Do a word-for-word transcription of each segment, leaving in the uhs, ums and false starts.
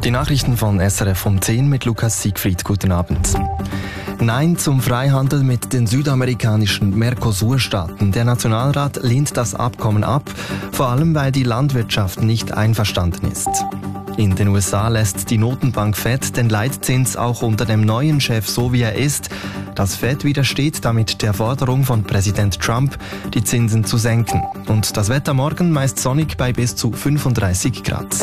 Die Nachrichten von S R F um zehn mit Lukas Siegfried. Guten Abend. Nein zum Freihandel mit den südamerikanischen Mercosur-Staaten. Der Nationalrat lehnt das Abkommen ab, vor allem weil die Landwirtschaft nicht einverstanden ist. In den U S A lässt die Notenbank Fed den Leitzins auch unter dem neuen Chef so wie er ist. Das Fed widersteht damit der Forderung von Präsident Trump, die Zinsen zu senken. Und das Wetter morgen meist sonnig bei bis zu fünfunddreißig Grad.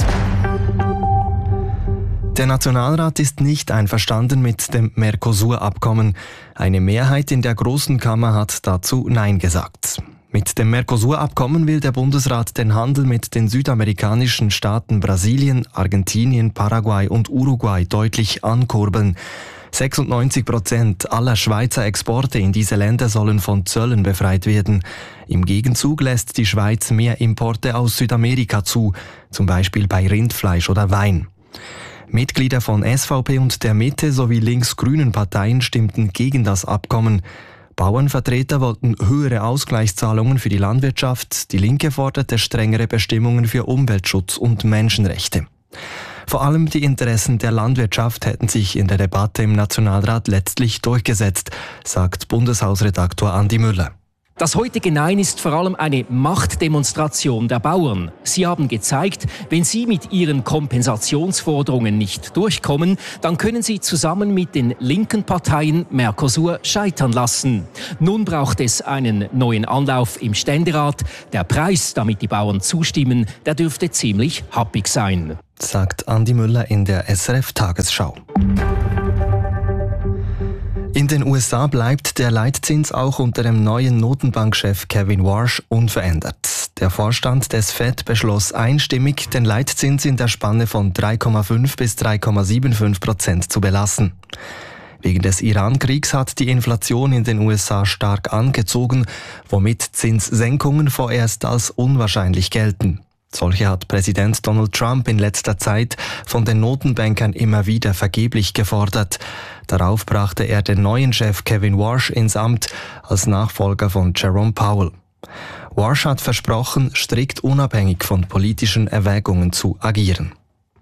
Der Nationalrat ist nicht einverstanden mit dem Mercosur-Abkommen. Eine Mehrheit in der Großen Kammer hat dazu Nein gesagt. Mit dem Mercosur-Abkommen will der Bundesrat den Handel mit den südamerikanischen Staaten Brasilien, Argentinien, Paraguay und Uruguay deutlich ankurbeln. sechsundneunzig Prozent aller Schweizer Exporte in diese Länder sollen von Zöllen befreit werden. Im Gegenzug lässt die Schweiz mehr Importe aus Südamerika zu, zum Beispiel bei Rindfleisch oder Wein. Mitglieder von S V P und der Mitte sowie links-grünen Parteien stimmten gegen das Abkommen. Bauernvertreter wollten höhere Ausgleichszahlungen für die Landwirtschaft, die Linke forderte strengere Bestimmungen für Umweltschutz und Menschenrechte. Vor allem die Interessen der Landwirtschaft hätten sich in der Debatte im Nationalrat letztlich durchgesetzt, sagt Bundeshausredaktor Andi Müller. Das heutige Nein ist vor allem eine Machtdemonstration der Bauern. Sie haben gezeigt, wenn sie mit ihren Kompensationsforderungen nicht durchkommen, dann können sie zusammen mit den linken Parteien Mercosur scheitern lassen. Nun braucht es einen neuen Anlauf im Ständerat. Der Preis, damit die Bauern zustimmen, der dürfte ziemlich happig sein, sagt Andi Müller in der S R F-Tagesschau. In den U S A bleibt der Leitzins auch unter dem neuen Notenbankchef Kevin Warsh unverändert. Der Vorstand des Fed beschloss einstimmig, den Leitzins in der Spanne von drei Komma fünf bis drei Komma fünfundsiebzig Prozent zu belassen. Wegen des Iran-Kriegs hat die Inflation in den U S A stark angezogen, womit Zinssenkungen vorerst als unwahrscheinlich gelten. Solche hat Präsident Donald Trump in letzter Zeit von den Notenbankern immer wieder vergeblich gefordert. Darauf brachte er den neuen Chef Kevin Warsh ins Amt als Nachfolger von Jerome Powell. Warsh hat versprochen, strikt unabhängig von politischen Erwägungen zu agieren.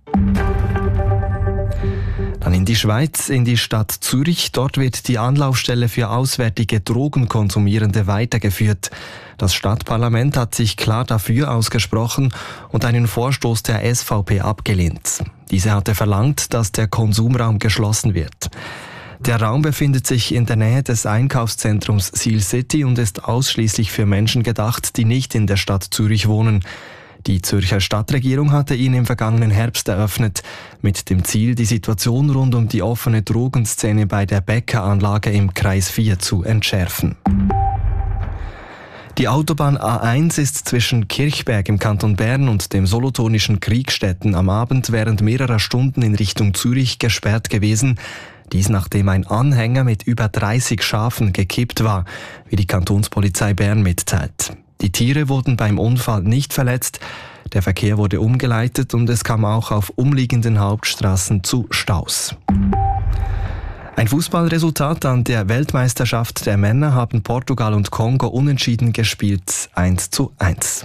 Dann in die Schweiz, in die Stadt Zürich. Dort wird die Anlaufstelle für auswärtige Drogenkonsumierende weitergeführt. Das Stadtparlament hat sich klar dafür ausgesprochen und einen Vorstoß der S V P abgelehnt. Diese hatte verlangt, dass der Konsumraum geschlossen wird. Der Raum befindet sich in der Nähe des Einkaufszentrums Seal City und ist ausschließlich für Menschen gedacht, die nicht in der Stadt Zürich wohnen. Die Zürcher Stadtregierung hatte ihn im vergangenen Herbst eröffnet, mit dem Ziel, die Situation rund um die offene Drogenszene bei der Bäckeranlage im Kreis vier zu entschärfen. Die Autobahn A eins ist zwischen Kirchberg im Kanton Bern und dem solothurnischen Kriegstetten am Abend während mehrerer Stunden in Richtung Zürich gesperrt gewesen. Dies nachdem ein Anhänger mit über dreißig Schafen gekippt war, wie die Kantonspolizei Bern mitteilt. Die Tiere wurden beim Unfall nicht verletzt, der Verkehr wurde umgeleitet und es kam auch auf umliegenden Hauptstraßen zu Staus. Ein Fußballresultat an der Weltmeisterschaft der Männer haben Portugal und Kongo unentschieden gespielt, eins zu eins.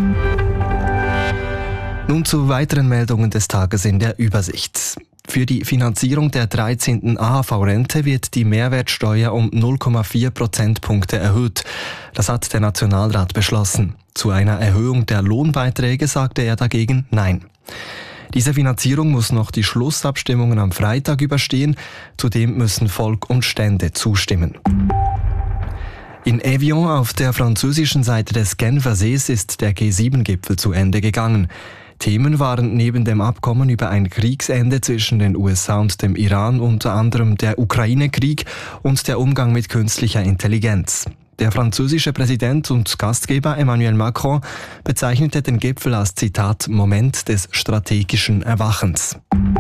Nun zu weiteren Meldungen des Tages in der Übersicht. Für die Finanzierung der dreizehnten A H V-Rente wird die Mehrwertsteuer um null Komma vier Prozentpunkte erhöht. Das hat der Nationalrat beschlossen. Zu einer Erhöhung der Lohnbeiträge sagte er dagegen Nein. Diese Finanzierung muss noch die Schlussabstimmungen am Freitag überstehen. Zudem müssen Volk und Stände zustimmen. In Evian auf der französischen Seite des Genfersees ist der G sieben Gipfel zu Ende gegangen. Themen waren neben dem Abkommen über ein Kriegsende zwischen den U S A und dem Iran unter anderem der Ukraine-Krieg und der Umgang mit künstlicher Intelligenz. Der französische Präsident und Gastgeber Emmanuel Macron bezeichnete den Gipfel als Zitat Moment des strategischen Erwachens.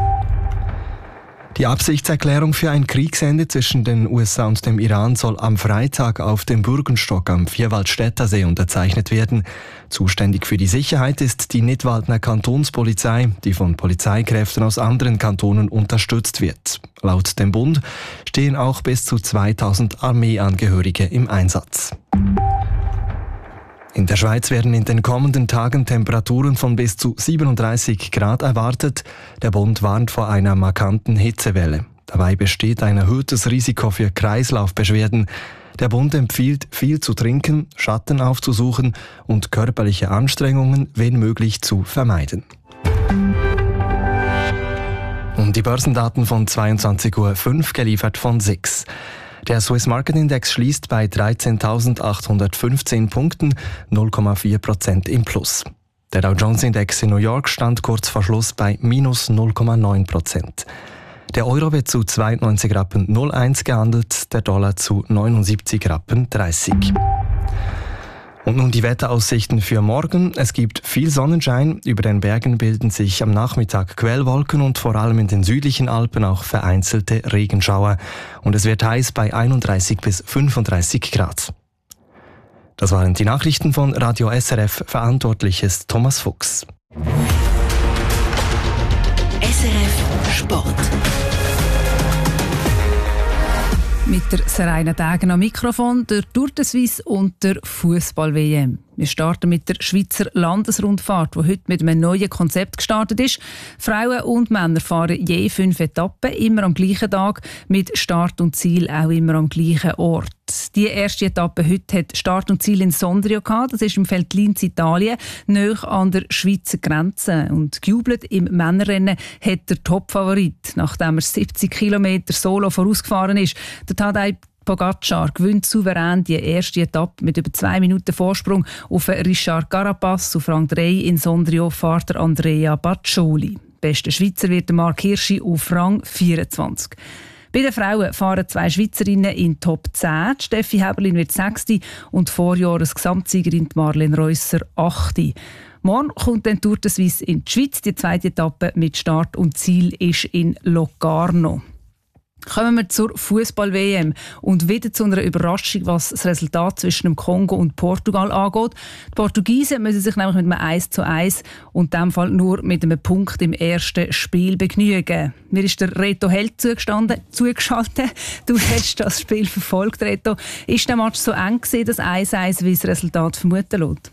Die Absichtserklärung für ein Kriegsende zwischen den U S A und dem Iran soll am Freitag auf dem Bürgenstock am Vierwaldstättersee unterzeichnet werden. Zuständig für die Sicherheit ist die Nidwaldner Kantonspolizei, die von Polizeikräften aus anderen Kantonen unterstützt wird. Laut dem Bund stehen auch bis zu zweitausend Armeeangehörige im Einsatz. In der Schweiz werden in den kommenden Tagen Temperaturen von bis zu siebenunddreißig Grad erwartet. Der Bund warnt vor einer markanten Hitzewelle. Dabei besteht ein erhöhtes Risiko für Kreislaufbeschwerden. Der Bund empfiehlt, viel zu trinken, Schatten aufzusuchen und körperliche Anstrengungen, wenn möglich, zu vermeiden. Und die Börsendaten von zweiundzwanzig Uhr fünf, geliefert von S I X. Der Swiss Market Index schließt bei dreizehntausendachthundertfünfzehn Punkten, null Komma vier Prozent im Plus. Der Dow Jones Index in New York stand kurz vor Schluss bei minus null Komma neun Prozent. Der Euro wird zu zweiundneunzig Rappen null eins gehandelt, der Dollar zu neunundsiebzig Rappen dreißig. Und nun die Wetteraussichten für morgen. Es gibt viel Sonnenschein. Über den Bergen bilden sich am Nachmittag Quellwolken und vor allem in den südlichen Alpen auch vereinzelte Regenschauer. Und es wird heiß bei einunddreißig bis fünfunddreißig Grad. Das waren die Nachrichten von Radio S R F. Verantwortlich ist Thomas Fuchs. S R F Sport. Mit der Seraina Dagen am Mikrofon, der Tour de Suisse und der Fußball-W M. Wir starten mit der Schweizer Landesrundfahrt, die heute mit einem neuen Konzept gestartet ist. Frauen und Männer fahren je fünf Etappen, immer am gleichen Tag, mit Start und Ziel auch immer am gleichen Ort. Die erste Etappe heute hat Start und Ziel in Sondrio gehabt. Das ist im Veltlin in Italien, nahe an der Schweizer Grenze. Und gejubelt im Männerrennen hat der Topfavorit, nachdem er siebzig Kilometer solo vorausgefahren ist. Der Tadej Pogacar gewinnt souverän die erste Etappe mit über zwei Minuten Vorsprung auf Richard Carapaz. Auf Rang drei in Sondrio fährt der Andrea Baccioli. Bester Schweizer wird Marc Hirschi auf Rang vierundzwanzig. Bei den Frauen fahren zwei Schweizerinnen in Top zehn. Steffi Häberlin wird sechste und Vorjahres-Gesamtsiegerin Marlene Reusser achte. Morgen kommt dann Tour de Suisse in die Schweiz. Die zweite Etappe mit Start und Ziel ist in Locarno. Kommen wir zur Fußball-W M und wieder zu einer Überraschung, was das Resultat zwischen dem Kongo und Portugal angeht. Die Portugiesen müssen sich nämlich mit einem eins zu eins und in diesem Fall nur mit einem Punkt im ersten Spiel begnügen. Mir ist der Reto Held zugeschaltet. Du hast das Spiel verfolgt, Reto. Ist der Match so eng gewesen, das eins eins, wie das Resultat vermuten lässt?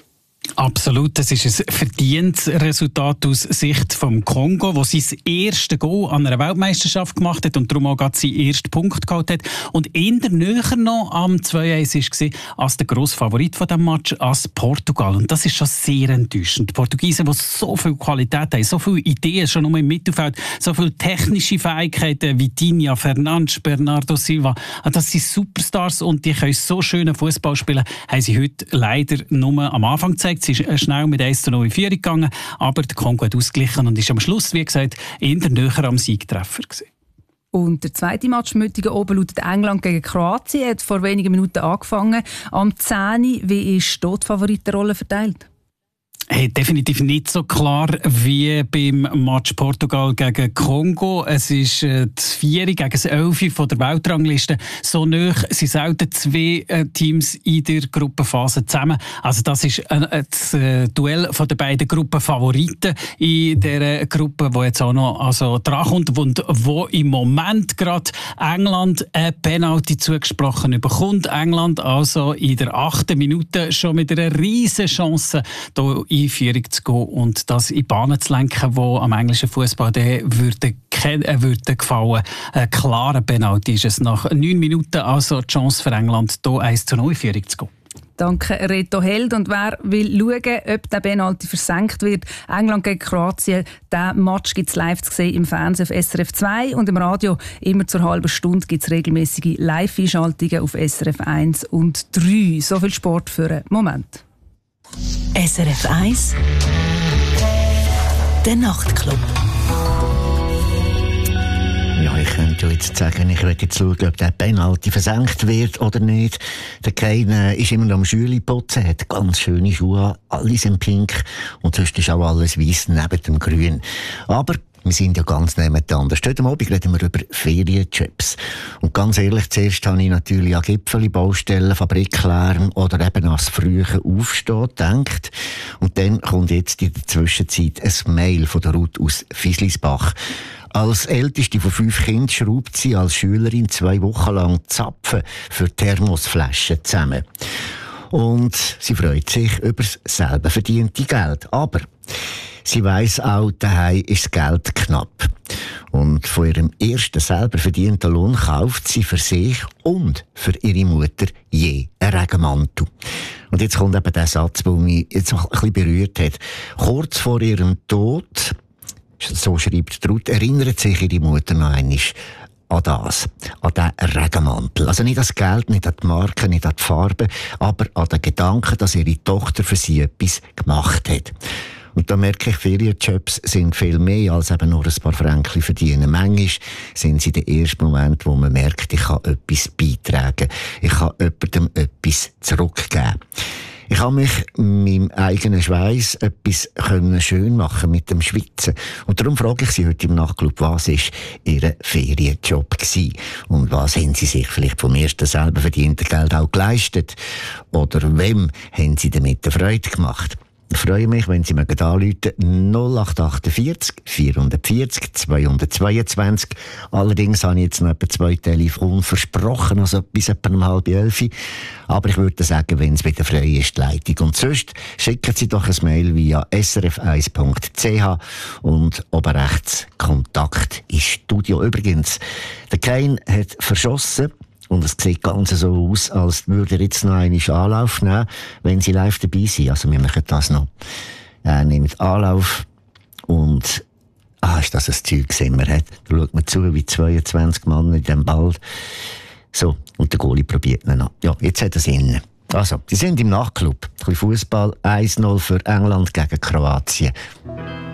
Absolut, das ist ein verdientes Resultat aus Sicht vom Kongo, wo sein erstes Goal an einer Weltmeisterschaft gemacht hat und darum auch gerade seinen ersten Punkt geholt hat. Und eher näher noch am zwei eins war als der grosse Favorit von diesem Match, als Portugal. Und das ist schon sehr enttäuschend. Die Portugiesen, die so viel Qualität haben, so viele Ideen schon nur im Mittelfeld, so viele technische Fähigkeiten wie Tinha, Fernandes, Bernardo Silva, das sind Superstars und die können so schönen Fußball spielen, haben sie heute leider nur am Anfang gezeigt. Sie ist schnell mit eins zu null in Führung gegangen, aber der Kongo hat ausgeglichen und ist am Schluss, wie gesagt, eher näher am Siegtreffer gewesen. Und der zweite Match Müttigen oben lautet England gegen Kroatien, hat vor wenigen Minuten angefangen. Am zehn. Wie ist die Favoritenrolle verteilt? Hey, definitiv nicht so klar wie beim Match Portugal gegen Kongo. Es ist äh, das vier gegen das elf von der Weltrangliste. So nahe sind selten zwei äh, Teams in der Gruppenphase zusammen. Also das ist äh, das äh, Duell von den beiden Gruppenfavoriten in der Gruppe, wo jetzt auch noch also drankommt und wo im Moment gerade England eine Penalty zugesprochen bekommt. England also in der achten Minute schon mit einer riesen Chance hier in Führung zu gehen und das in Bahnen zu lenken, die am englischen Fußball würde, äh, würde gefallen. Ein klarer Penalty ist es nach neun Minuten, also die Chance für England, hier eins zu null in Führung zu gehen. Danke, Reto Held. Und wer will schauen, ob der Penalty versenkt wird, England gegen Kroatien, diesen Match gibt es live zu sehen im Fernsehen auf S R F zwei und im Radio immer zur halben Stunde gibt es regelmäßige Live-Einschaltungen auf S R F eins und drei. So viel Sport für einen Moment. S R F eins Der Nachtclub. Ja, ich könnte jetzt sagen, ich werde jetzt schauen, ob der Penalty versenkt wird oder nicht. Der Kane ist immer noch am Schüli putzen, hat ganz schöne Schuhe, alles in pink und sonst ist auch alles weiss neben dem Grün. Aber wir sind ja ganz nebeneinander. Heute Abend reden wir über Ferienjobs. Und ganz ehrlich, zuerst habe ich natürlich an Gipfeli, Baustellen, Fabriklärm oder eben an das frühe Aufstehen gedacht. Und dann kommt jetzt in der Zwischenzeit ein Mail von der Ruth aus Fislisbach. Als älteste von fünf Kindern schraubt sie als Schülerin zwei Wochen lang Zapfen für Thermosflaschen zusammen. Und sie freut sich über das selber verdiente Geld. Aber sie weiss auch, daheim ist das Geld knapp. Und von ihrem ersten selber verdienten Lohn kauft sie für sich und für ihre Mutter je einen Regenmantel. Und jetzt kommt eben der Satz, der mich jetzt auch ein bisschen berührt hat. Kurz vor ihrem Tod, so schreibt Ruth, erinnert sich ihre Mutter noch einmal an das, an diesen Regenmantel. Also nicht an das Geld, nicht an die Marke, nicht an die Farbe, aber an den Gedanken, dass ihre Tochter für sie etwas gemacht hat. Und da merke ich, Ferienjobs sind viel mehr als eben nur ein paar Fränkchen verdienen. Manchmal sind sie der erste Moment, wo man merkt, ich kann etwas beitragen. Ich kann jemandem etwas zurückgeben. Ich habe mich mit meinem eigenen Schweiß etwas können schön machen mit dem Schwitzen. Und darum frage ich Sie heute im Nachtclub, was war Ihr Ferienjob gewesen? Und was haben Sie sich vielleicht vom ersten selber verdienten Geld auch geleistet? Oder wem haben Sie damit eine Freude gemacht? Ich freue mich, wenn Sie mir anrufen, null acht achtundvierzig, vierhundertvierzig, zweihundertzweiundzwanzig. Allerdings habe ich jetzt noch etwa zwei Telefone versprochen, also bis etwa um halb elf. Aber ich würde sagen, wenn es wieder frei ist, die Leitung. Und sonst schicken Sie doch ein Mail via s r f eins punkt c h und oben rechts Kontakt ins Studio. Übrigens, der Kane hat verschossen. Und es sieht ganz so aus, als würde er jetzt noch einen Anlauf nehmen, wenn Sie live dabei sind. Also wir machen das noch. Er nimmt Anlauf und ah, ist das ein Zeug, das er hat. Da schaut man zu, wie zweiundzwanzig Mann in diesem Ball. So, und der Goalie probiert ihn noch. Ja, jetzt hat er es innen. Also, die sind im Nachtclub. Ein bisschen Fußball, eins null für England gegen Kroatien.